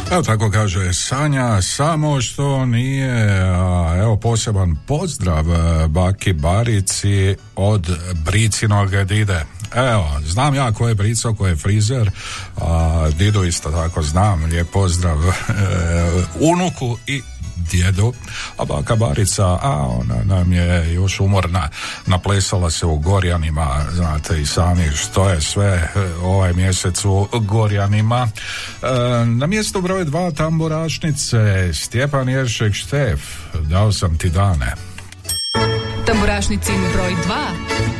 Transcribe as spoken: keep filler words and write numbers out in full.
Evo tako kaže Sanja, samo što nije. A, evo poseban pozdrav baki Barici od Bricinog dide. Evo, znam ja ko je Brico, ko je frizer, a didu isto tako znam, lijep pozdrav e, unuku i djedu, a baka Barica, a ona nam je još umorna, naplesala se u Gorjanima, znate i sami što je sve ovaj mjesec u Gorjanima. E, na mjestu broj dva Tamburašnice, Stjepan Jeršek Štef, dao sam ti dane. Tamburašnicin broj dva.